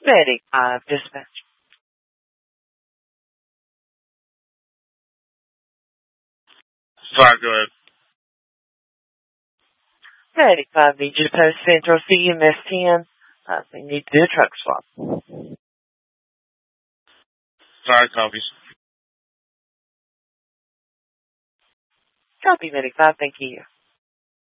Medic 5, dispatch. Sorry, go ahead. Medic 5, need you to post Central CMS 10. They need to do a truck swap. Sorry, copies. Copy, Medic 5, thank you.